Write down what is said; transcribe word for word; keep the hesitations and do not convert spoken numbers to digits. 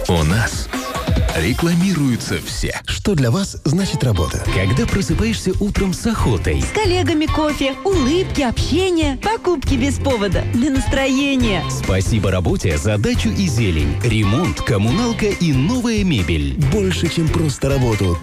У нас рекламируются все. Что для вас значит работа? Когда просыпаешься утром с охотой. С коллегами кофе, улыбки, общение, покупки без повода, для настроения. Спасибо работе за дачу и зелень, ремонт, коммуналка и новая мебель. Больше, чем просто работу.